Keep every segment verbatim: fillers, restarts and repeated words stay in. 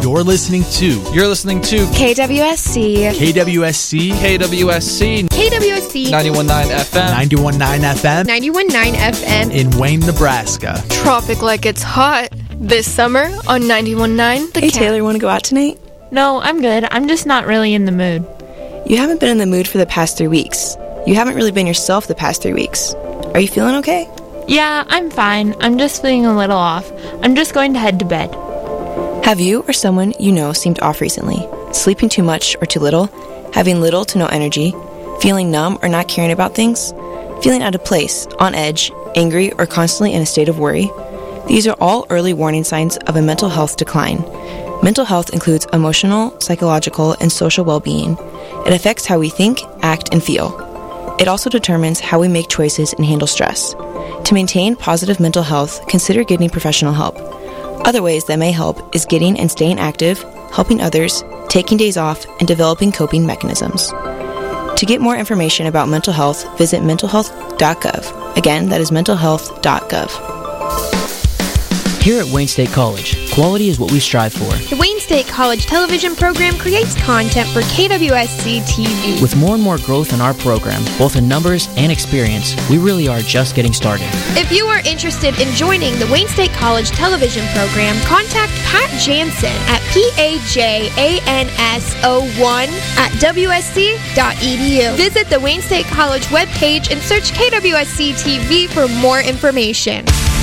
You're listening to. You're listening to K W S C. K W S C. K W S C. K W S C. ninety-one point nine F M. ninety-one point nine F M. ninety-one point nine F M. In Wayne, Nebraska. Tropic like it's hot. This summer on ninety-one point nine The Hey, Cat. Taylor, want to go out tonight? No, I'm good. I'm just not really in the mood. You haven't been in the mood for the past three weeks. You haven't really been yourself the past three weeks. Are you feeling okay? Yeah, I'm fine. I'm just feeling a little off. I'm just going to head to bed. Have you or someone you know seemed off recently? Sleeping too much or too little? Having little to no energy? Feeling numb or not caring about things? Feeling out of place, on edge, angry, or constantly in a state of worry? These are all early warning signs of a mental health decline. Mental health includes emotional, psychological, and social well-being. It affects how we think, act, and feel. It also determines how we make choices and handle stress. To maintain positive mental health, consider getting professional help. Other ways that may help is getting and staying active, helping others, taking days off, and developing coping mechanisms. To get more information about mental health, visit mental health dot gov. Again, that is mental health dot gov. Here at Wayne State College, quality is what we strive for. The Wayne State College television program creates content for K W S C T V. With more and more growth in our program, both in numbers and experience, we really are just getting started. If you are interested in joining the Wayne State College television program, contact Pat Jansen at P A J A N S O one at W S C dot E D U. Visit the Wayne State College webpage and search K W S C T V for more information.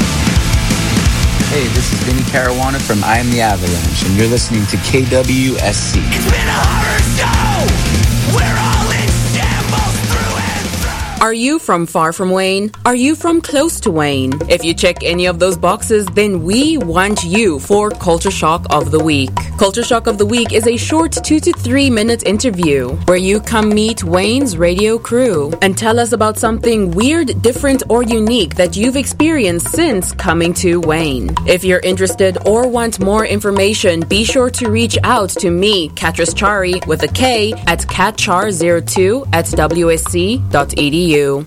Hey, this is Vinny Caruana from I Am the Avalanche, and you're listening to K W S C. It's been a horror show! We're all in shambles through and through! Are you from far from Wayne? Are you from close to Wayne? If you check any of those boxes, then we want you for Culture Shock of the Week. Culture Shock of the Week is a short two to three minute interview where you come meet Wayne's radio crew and tell us about something weird, different, or unique that you've experienced since coming to Wayne. If you're interested or want more information, be sure to reach out to me, Katris Chari, with a K at catchar zero two at W S C dot E D U.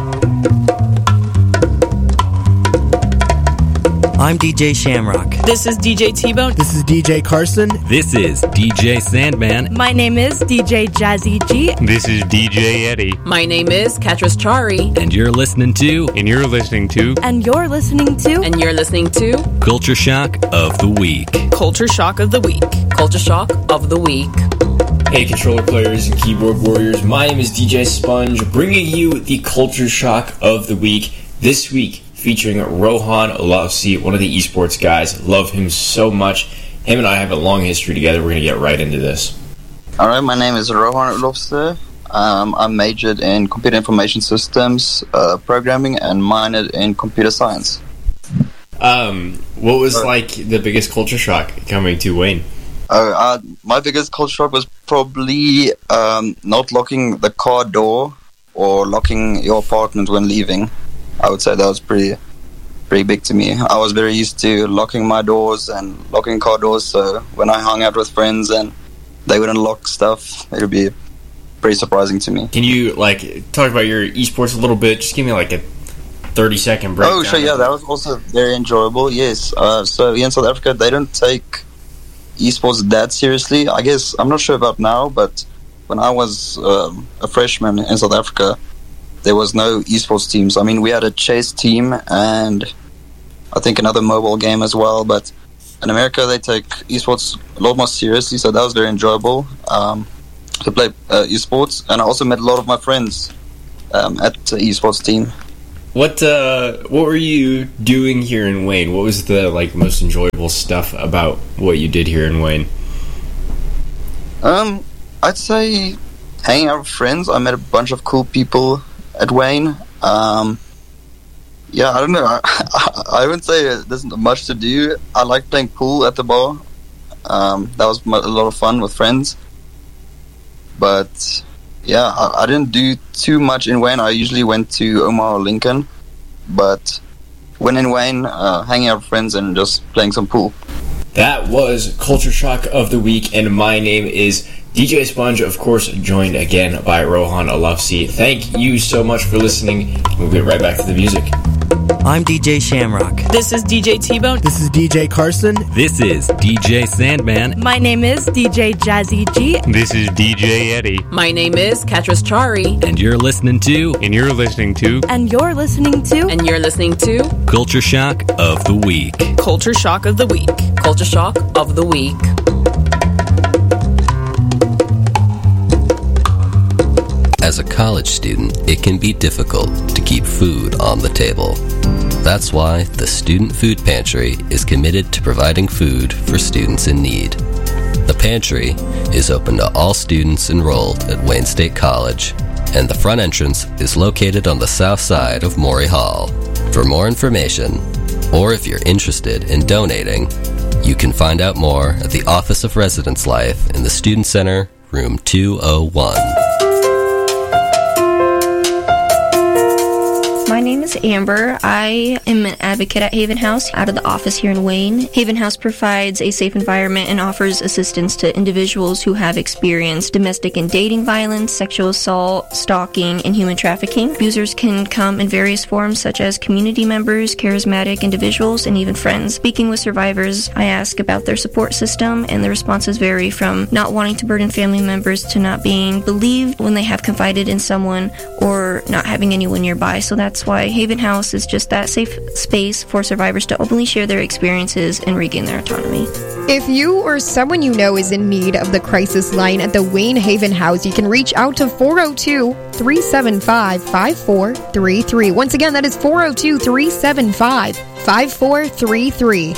I'm D J Shamrock. This is D J T-Bone. This is D J Carson. This is D J Sandman. My name is D J Jazzy G. This is D J Eddie. My name is Katris Chari. And you're listening to... And you're listening to... And you're listening to... And you're listening to... Culture Shock of the Week. Culture Shock of the Week. Culture Shock of the Week. Hey, controller players and keyboard warriors. My name is D J Sponge, bringing you the Culture Shock of the Week. This week, featuring Rohan Olofsy, one of the esports guys. Love him so much. Him and I have a long history together. We're going to get right into this. Alright, my name is Rohan Olofsy. Um, I majored in computer information systems, uh, programming, and minored in computer science. Um, what was like the biggest culture shock coming to Wayne? Uh, uh, my biggest culture shock was probably um, not locking the car door or locking your apartment when leaving. I would say that was pretty pretty big to me. I was very used to locking my doors and locking car doors, so when I hung out with friends and they wouldn't lock stuff, it would be pretty surprising to me. Can you, like, talk about your esports a little bit? Just give me, like, a thirty-second breakdown. Oh, sure, yeah, that was also very enjoyable, yes. Uh, so here in South Africa, they don't take esports that seriously. I guess, I'm not sure about now, but when I was um, a freshman in South Africa, there was no esports teams. I mean, we had a chess team and I think another mobile game as well, but in America they take esports a lot more seriously, so that was very enjoyable um, to play uh, esports. And I also met a lot of my friends um, at the esports team. What uh, what were you doing here in Wayne? What was the like most enjoyable stuff about what you did here in Wayne? Um, I'd say hanging out with friends. I met a bunch of cool people at Wayne. Um, yeah, I don't know. I, I, I wouldn't say there's much to do. I like playing pool at the bar. Um, that was a lot of fun with friends. But yeah, I, I didn't do too much in Wayne. I usually went to Omaha or Lincoln. But when in Wayne, uh, hanging out with friends and just playing some pool. That was Culture Shock of the Week, and my name is D J Sponge, of course, joined again by Rohan Olofsy. Thank you so much for listening. We'll get right back to the music. I'm D J Shamrock. This is D J T-Bone. This is D J Carson. This is D J Sandman. My name is D J Jazzy G. This is D J Eddie. My name is Katris Chari. And you're listening to... And you're listening to... And you're listening to... And you're listening to... Culture Shock of the Week. Culture Shock of the Week. Culture Shock of the Week. As a college student, it can be difficult to keep food on the table. That's why the Student Food Pantry is committed to providing food for students in need. The pantry is open to all students enrolled at Wayne State College, and the front entrance is located on the south side of Maury Hall. For more information, or if you're interested in donating, you can find out more at the Office of Residence Life in the Student Center, room two oh one. My name is Amber. I am an advocate at Haven House out of the office here in Wayne. Haven House provides a safe environment and offers assistance to individuals who have experienced domestic and dating violence, sexual assault, stalking, and human trafficking. Abusers can come in various forms such as community members, charismatic individuals, and even friends. Speaking with survivors, I ask about their support system, and the responses vary from not wanting to burden family members to not being believed when they have confided in someone or not having anyone nearby. So that's why Haven House is just that safe space for survivors to openly share their experiences and regain their autonomy. If you or someone you know is in need of the crisis line at the Wayne Haven House, you can reach out to four oh two, three seven five, five four three three. Once again, that is four oh two, three seven five, five four three three.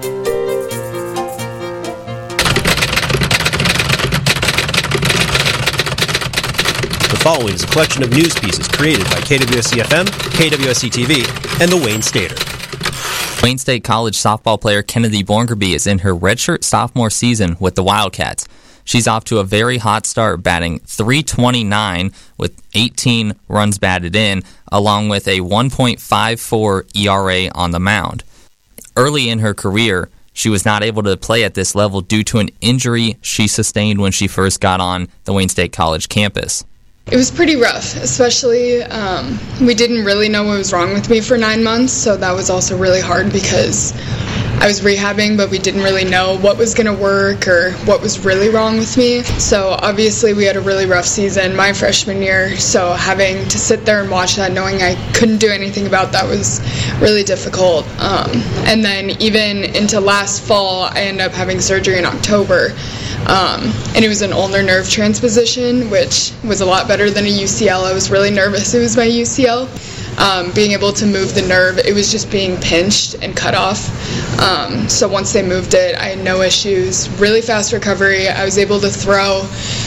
The following is a collection of news pieces created by K W S C F M, K W S C T V, and the Wayne Stater. Wayne State College softball player Kennedy Borngerby is in her redshirt sophomore season with the Wildcats. She's off to a very hot start, batting three twenty-nine with eighteen runs batted in, along with a one point five four E R A on the mound. Early in her career, she was not able to play at this level due to an injury she sustained when she first got on the Wayne State College campus. It was pretty rough, especially um, we didn't really know what was wrong with me for nine months, so that was also really hard because I was rehabbing, but we didn't really know what was going to work or what was really wrong with me. So obviously we had a really rough season my freshman year, so having to sit there and watch that knowing I couldn't do anything about that was really difficult. Um, and then even into last fall, I ended up having surgery in October. Um, and it was an ulnar nerve transposition, which was a lot better than a U C L. I was really nervous it was my U C L. Um, being able to move the nerve, it was just being pinched and cut off. Um, so once they moved it, I had no issues. Really fast recovery. I was able to throw.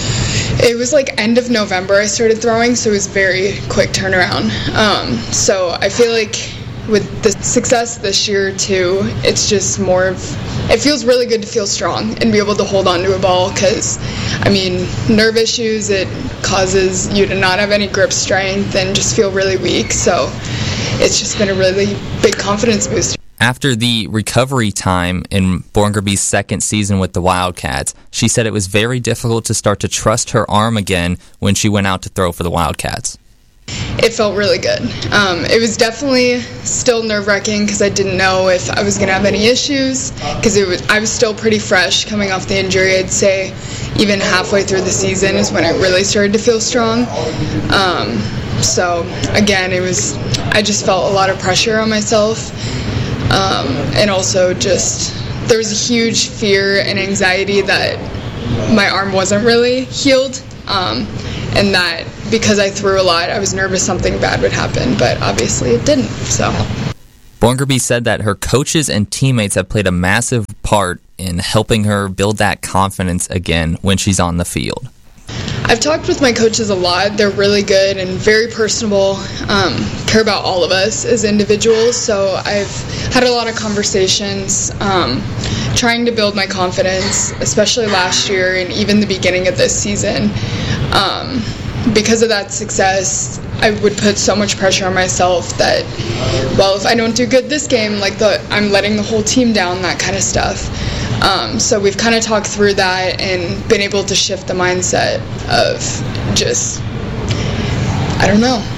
It was like end of November I started throwing, so it was very quick turnaround. Um, so I feel like with the success this year too, it's just more of, it feels really good to feel strong and be able to hold on to a ball because, I mean, nerve issues, it causes you to not have any grip strength and just feel really weak. So it's just been a really big confidence booster. After the recovery time in Borngerby's second season with the Wildcats, she said it was very difficult to start to trust her arm again when she went out to throw for the Wildcats. It felt really good. Um, it was definitely still nerve-wracking because I didn't know if I was going to have any issues because it was I was still pretty fresh coming off the injury. I'd say even halfway through the season is when I really started to feel strong. Um, so again, it was I just felt a lot of pressure on myself, um, and also just there was a huge fear and anxiety that my arm wasn't really healed, um, and that because I threw a lot, I was nervous something bad would happen, but obviously it didn't. So, Borngerby said that her coaches and teammates have played a massive part in helping her build that confidence again when she's on the field. I've talked with my coaches a lot. They're really good and very personable, um, care about all of us as individuals. So I've had a lot of conversations um, trying to build my confidence, especially last year and even the beginning of this season. Um, because of that success, I would put so much pressure on myself that, well, if I don't do good this game, like the I'm letting the whole team down, that kind of stuff. Um, so we've kind of talked through that and been able to shift the mindset of just, I don't know,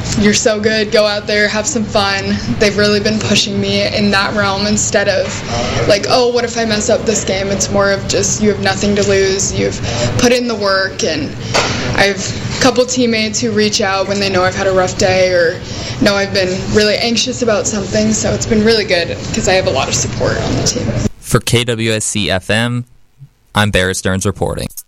you're so good, go out there, have some fun. They've really been pushing me in that realm instead of like, oh, what if I mess up this game? It's more of just, you have nothing to lose, you've put in the work, and I have a couple teammates who reach out when they know I've had a rough day or know I've been really anxious about something, so it's been really good because I have a lot of support on the team. For K W S C F M, I'm Barrett Stearns reporting.